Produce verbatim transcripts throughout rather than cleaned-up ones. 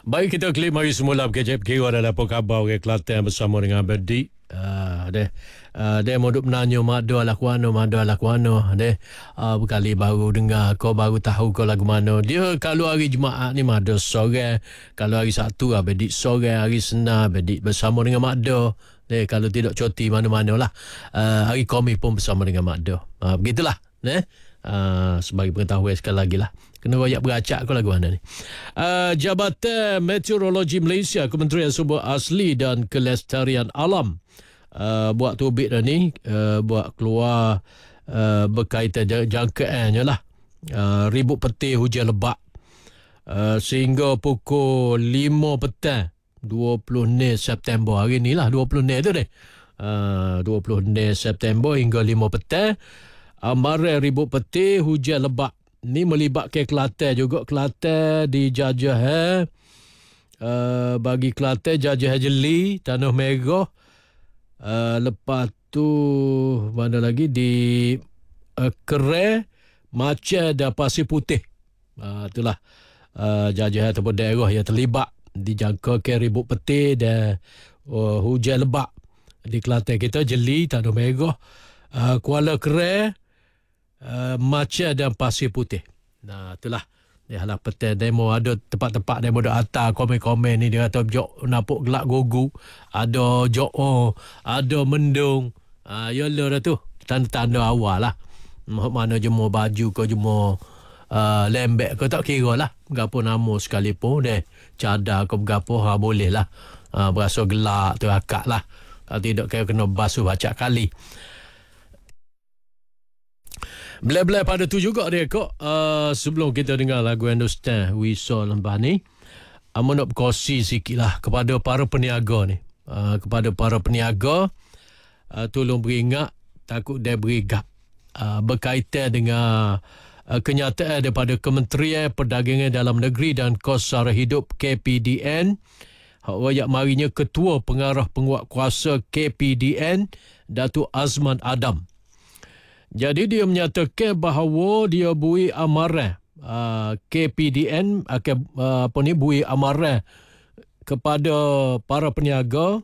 Baik, kita klik mari semula berkecep kira dan apa khabar orang Kelantan bersama dengan Abdi. Uh, deh uh, dia mau duk menanya mak do lah kuano mak do lah kuano deh uh, berkali baru dengar kau baru tahu kau lagu mana dia. Kalau hari Jumaat ni mak do sore, kalau hari Sabtu Abdi sore, hari Senin Abdi bersama dengan mak do deh, kalau tidak cuti mana-mana lah. Uh, hari Khamis pun bersama dengan mak do. Uh, begitulah deh. Uh, sebagai pengetahuan sekali lagi lah, kena royak beracak kau lagu mana ni. Uh, Jabatan Meteorologi Malaysia, Kementerian Sumber Asli dan Kelestarian Alam uh, buat tubik dah ni, uh, buat keluar uh, berkaitan jangkaan lah, uh, ribut petir hujan lebat uh, sehingga pukul lima petang dua puluh enam September hari ni lah, dua puluh enam tu deh, uh, dua puluh enam September hingga lima petang. Amaran ribut petir hujan lebat ni melibatkan Kelantan juga. Kelantan dijajah eh. Uh, bagi Kelantan jajah jeli, Tanah Merah. Uh, lepas tu mana lagi di uh, Kerai, Macang dan Pasir Putih. Uh, itulah uh, jajah ataupun daerah yang terlibat dijangkakan ribut petir dan uh, hujan lebat di Kelantan kita. Jeli, Tanah Merah, uh, Kuala Kerai, Uh, Macang dan Pasir Putih. Nah, itulah dia lah petang demo. Ada tempat-tempat demo dah atas komen-komen ni, dia kata jok nampak gelap gugu, ada jok oh, ada mendung. Ah, uh, yalah dah tu tanda-tanda awal lah. Mana jemur baju kau jemur uh, lembek kau tak kira lah gapo nama sekalipun deh, cadar kau gapo ha boleh lah. Uh, berasa gelap tu akak lah. Uh, tidak kaya kena basuh bacak kali. Belai-belai pada tu juga dia kok. Uh, sebelum kita dengar lagu Hindustan Wisa lembah ni, Amu nak berkongsi sikit lah kepada para peniaga ni. Uh, kepada para peniaga, uh, tolong beringat takut dia berigap. Uh, berkaitan dengan uh, kenyataan daripada Kementerian Perdagangan Dalam Negeri dan Kos Sara Hidup K P D N. Hak royak marinya Ketua Pengarah Penguatkuasa K P D N, Datuk Azman Adam. Jadi dia menyatakan bahawa dia bui amaran uh, K P D N akan uh, apa ni bui amaran kepada para peniaga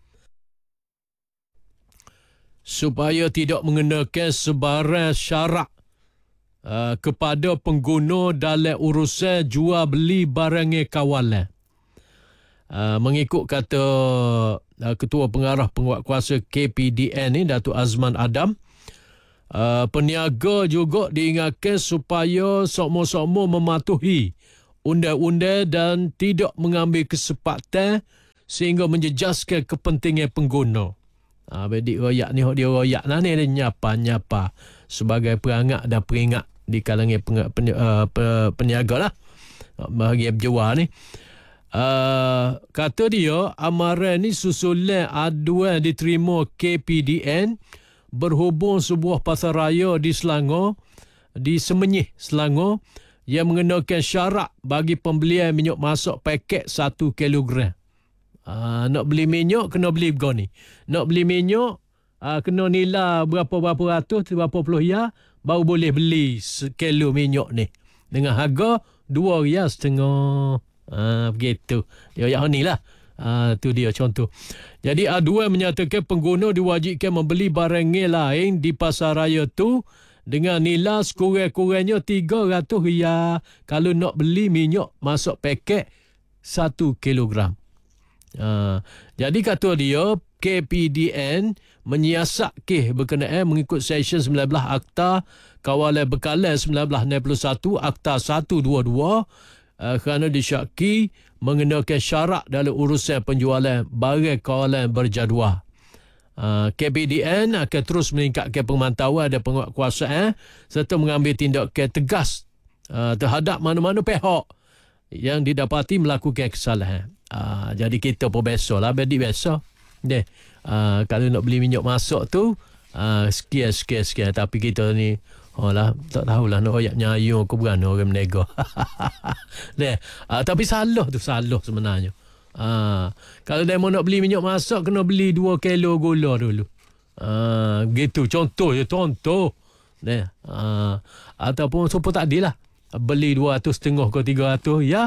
supaya tidak mengenakan sebarang syarat uh, kepada pengguna dalam urusan jual beli barang kawalan. Uh, mengikut kata uh, Ketua Pengarah Penguatkuasa K P D N ni, Datuk Azman Adam, Uh, peniaga juga diingatkan supaya sokmo-sokmo mematuhi undang-undang dan tidak mengambil kesempatan sehingga menjejaskan kepentingan pengguna. Ah, bedik royak ni, dia royak lah ni, dia nyapa-nyapa sebagai perangat dan peringat di kalangan pen, pen, uh, peniaga lah, bahagian berjual ni. Uh, kata dia, amaran ni susulan aduan diterima K P D N berhubung sebuah pasaraya di Selangor, di Semenyih, Selangor, yang mengenakan syarat bagi pembelian minyak masak paket satu kilogram. Uh, nak beli minyak, kena beli begini. Nak beli minyak, uh, kena nilai berapa-berapa ratus, berapa puluh ya, baru boleh beli sekilo minyak ni. Dengan harga dua riyal setengah. Uh, begitu. Dia yang ni lah. Ah, tu dia contoh. Jadi aduan menyatakan pengguna diwajibkan membeli barang lain di pasaraya tu dengan nilai sekurang-kurangnya tiga ratus riyal kalau nak beli minyak masuk paket satu kilogram. Ah, jadi kata dia, K P D N menyiasat kes berkenaan mengikut Seksyen sembilan belas Akta Kawalan Bekalan sembilan belas enam puluh satu Akta seratus dua puluh dua uh, kerana disyaki mengenakan syarat dalam urusan penjualan barang kawalan berjadual. Uh, K P D N akan terus meningkatkan pemantauan dan penguatkuasaan serta mengambil tindakan tegas uh, terhadap mana-mana pihak yang didapati melakukan kesalahan. Uh, jadi kita pun biasa lah, bedik biasa. Deh, uh, kalau nak beli minyak masak tu, uh, sekian, sekian, sekian. Tapi kita ni, oh lah, tak tahulah nak royak nyayu ke berana orang menega. Deh, uh, tapi salah tu, salah sebenarnya. Uh, kalau dia mau nak beli minyak masak, kena beli dua kilo gula dulu. Uh, gitu, contoh je, contoh. Deh, uh, ataupun siapa tak ada lah. Beli dua ratus setengah ke tiga ratus, ya.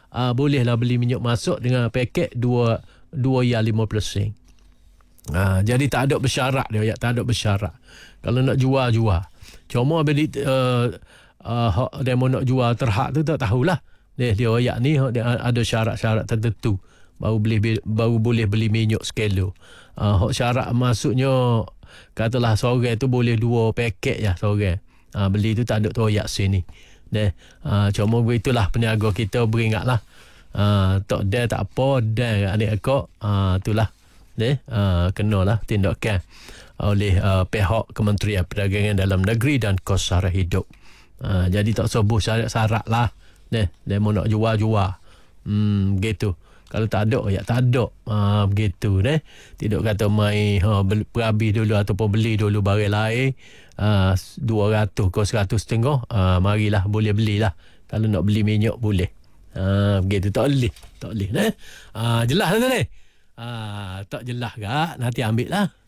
uh, bolehlah beli minyak masuk dengan paket dua dua ya lima puluh sen. Uh, jadi tak ada bersyarat dia, ya, tak ada bersyarat. Kalau nak jual jual. Cuma bila uh, uh, dia mau nak jual terhad tu tak tahulah. Dia dia ayat ni dia ada syarat-syarat tertentu baru boleh baru boleh beli minyak sekilo. Uh, hak syarat maksudnya katalah seorang tu boleh dua paket ya seorang. Uh, beli tu tak ada tu ayat sini. Deh, uh, cuma begitulah peniaga kita beringatlah. Uh, tak ada tak apa dan adik akak uh, itulah deh uh, kenalah tindakan oleh uh, pihak Kementerian Perdagangan Dalam Negeri dan Kos Sara Hidup. Uh, jadi tak sebuah syarat-syarat lah. Deh, dia mau nak jual-jual. Hmm, gitu. Kalau tak ada, ya tak ada. Ha, begitu deh. Tidak kata mai ha, berhabis dulu ataupun beli dulu barang lain. Ha, dua ratus ke seratus setengah. Ha, marilah boleh belilah. Kalau nak beli minyak boleh. Ha, begitu. Tak boleh. Tak boleh. Eh? Ha, jelas tak ni? Ha, tak jelas kak. Nanti ambil lah.